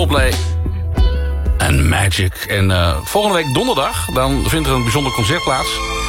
Coldplay en Magic. En volgende week donderdag, dan vindt er een bijzonder concert plaats.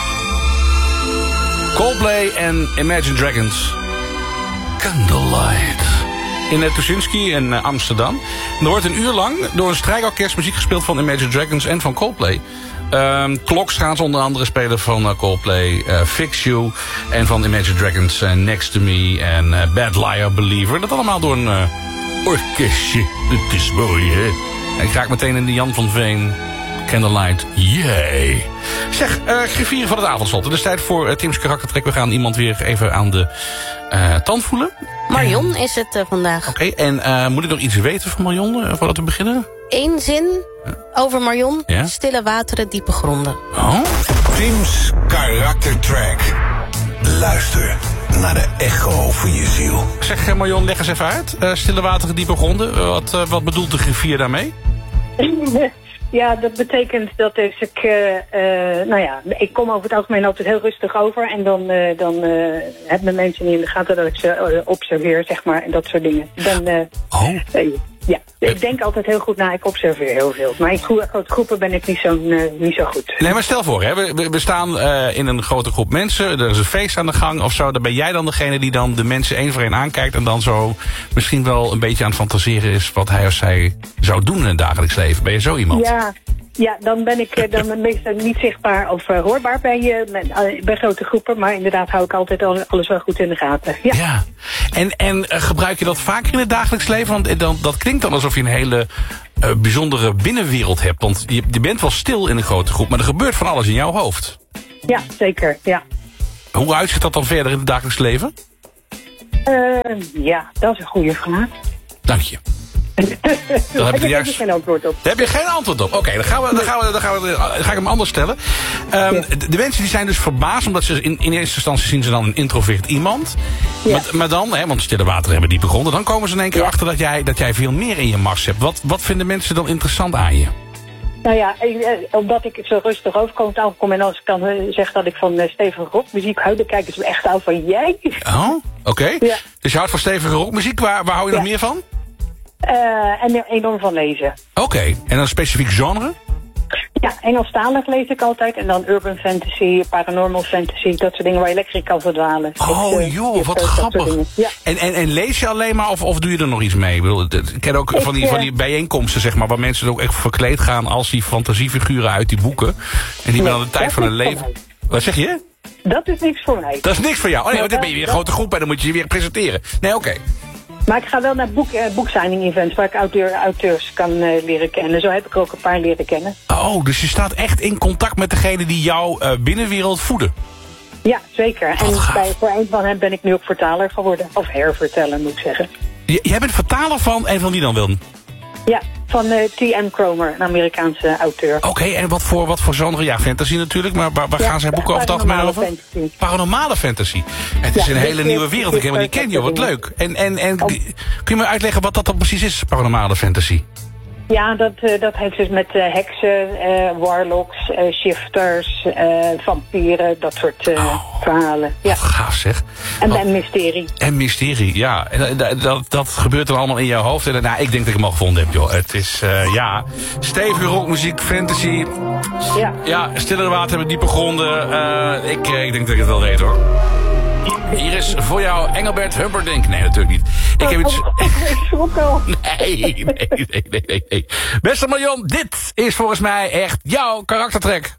Coldplay en Imagine Dragons. Candlelight. In Tuschinski in Amsterdam. En er wordt een uur lang door een strijkorkest muziek gespeeld van Imagine Dragons en van Coldplay. Clocks gaan ze onder andere spelen van Coldplay, Fix You en van Imagine Dragons Next to Me en Bad Liar Believer. Dat allemaal door een orkestje. Het is mooi, hè? En ik raak meteen in de Jan van Veen. Candlelight, yay. Zeg, griffieren van het avondslot. Het is tijd voor Tim's karaktertrek. We gaan iemand weer even aan de tand voelen. Marion is het vandaag. Oké, en moet ik nog iets weten van Marion voordat we beginnen? Eén zin over Marion. Ja? Stille wateren, diepe gronden. Oh? Tim's karaktertrack. Luister naar de echo van je ziel. Zeg Marion, leg eens even uit. Stille wateren, diepe gronden. Wat bedoelt de griffier daarmee? Ja, dat betekent dat ik kom over het algemeen altijd heel rustig over. En dan hebben mensen niet in de gaten dat ik ze observeer, zeg maar, en dat soort dingen. Ik denk altijd heel goed na, ik observeer heel veel. Maar in grote groepen ben ik niet zo goed. Nee, maar stel voor, hè, we staan in een grote groep mensen. Er is een feest aan de gang of zo. Dan ben jij dan degene die dan de mensen één voor één aankijkt. En dan zo misschien wel een beetje aan het fantaseren is wat hij of zij zou doen in het dagelijks leven. Ben je zo iemand? Ja, dan ben ik meestal niet zichtbaar of hoorbaar bij grote groepen. Maar inderdaad hou ik altijd alles wel goed in de gaten. Ja. En gebruik je dat vaker in het dagelijks leven? Want dat klinkt dan alsof je een hele bijzondere binnenwereld hebt. Want je bent wel stil in een grote groep, maar er gebeurt van alles in jouw hoofd. Ja, zeker, ja. Hoe uitziet dat dan verder in het dagelijks leven? Dat is een goede vraag. Dank je. Daar heb ik geen antwoord op. Daar heb je geen antwoord op. Oké, dan ga ik hem anders stellen. De mensen die zijn dus verbaasd, omdat ze in eerste instantie zien ze dan een introvert iemand. Ja. Maar dan, want stille wateren hebben diepe gronden, dan komen ze in één keer achter dat jij veel meer in je mars hebt. Wat vinden mensen dan interessant aan je? Nou ja, omdat ik zo rustig overkom en als ik dan zeg dat ik van stevige rockmuziek hou, dan kijken ze echt uit van jij. Oh, oké. Ja. Dus je houdt van stevige rockmuziek, waar hou je nog meer van? En er enorm van lezen. Oké, en een specifiek genre? Ja, Engelstalig lees ik altijd. En dan urban fantasy, paranormal fantasy, dat soort dingen waar je lekker in kan verdwalen. Wat grappig. Ja. En lees je alleen maar of doe je er nog iets mee? Ik ken ook van die bijeenkomsten, zeg maar, waar mensen ook echt verkleed gaan als die fantasiefiguren uit die boeken. En die dan de tijd van hun leven. Wat zeg je? Dat is niks voor mij. Dat is niks voor jou? Oh nee, dan ben je weer een grote groep en dan moet je je weer presenteren. Nee, oké. Maar ik ga wel naar boeksigning events waar ik auteurs kan leren kennen. Zo heb ik er ook een paar leren kennen. Oh, dus je staat echt in contact met degene die jouw binnenwereld voeden? Ja, zeker. En voor een van hen ben ik nu ook vertaler geworden. Of herverteller, moet ik zeggen. Jij bent vertaler van, en van wie dan wel? Ja, van T.M. Cromer, een Amerikaanse auteur. Oké, en wat voor genre? Ja, fantasy natuurlijk, maar waar gaan zijn boeken over het algemeen over? Fantasy. Paranormale fantasy. Het is een hele nieuwe wereld, ik helemaal niet ken je, wat leuk. En kun je me uitleggen wat dat dan precies is, paranormale fantasy? Ja, dat heeft dus met heksen, warlocks, shifters, vampieren, dat soort verhalen. Ja. Wat gaaf zeg. En mysterie. En mysterie, ja. En dat gebeurt dan allemaal in jouw hoofd. En ik denk dat ik hem al gevonden heb, joh. Het is, stevige rockmuziek, fantasy. Ja, stille water hebben diepe gronden. Ik denk dat ik het wel weet, hoor. Hier is voor jou Engelbert Humperdinck. Nee, natuurlijk niet. Ik heb iets... Ik schrok al. Nee. Beste Marion, dit is volgens mij echt jouw karaktertrek.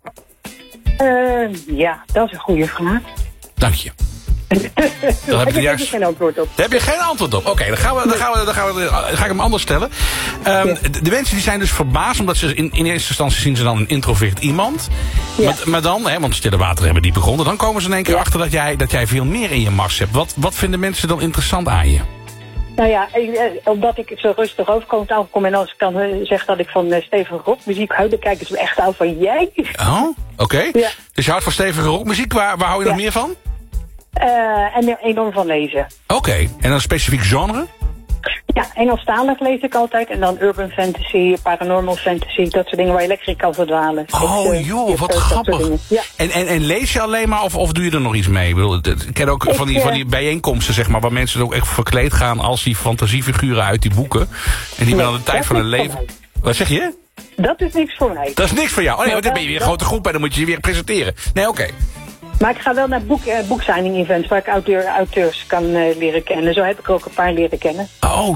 Dat is een goede vraag. Dank je. Daar heb ik geen antwoord op. Daar heb je geen antwoord op. Oké, dan ga ik hem anders stellen. De mensen die zijn dus verbaasd, omdat ze in eerste instantie zien ze dan een introvert iemand. Ja. Maar dan, want stille wateren hebben diepe gronden, dan komen ze in één keer achter dat jij veel meer in je mars hebt. Wat vinden mensen dan interessant aan je? Nou ja, omdat ik zo rustig overkom en als ik dan zeg dat ik van stevige rockmuziek hou, dan kijken ze echt uit van jij. Oh, oké. Ja. Dus je houdt van stevige rockmuziek, waar hou je nog meer van? En er enorm van lezen. Oké, en een specifiek genre? Ja, Engelstalig lees ik altijd. En dan urban fantasy, paranormal fantasy. Dat soort dingen waar je lekker in kan verdwalen. Oh joh, wat grappig. Ja. En lees je alleen maar of doe je er nog iets mee? Ik ken ook van die bijeenkomsten, zeg maar, waar mensen ook echt verkleed gaan als die fantasiefiguren uit die boeken. En die dan de tijd van hun leven... Wat zeg je? Dat is niks voor mij. Dat is niks voor jou. Oh nee, want dan ben je weer een grote groep en dan moet je je weer presenteren. Nee, oké. Maar ik ga wel naar boeksigning events waar ik auteurs kan leren kennen. Zo heb ik er ook een paar leren kennen. Oh,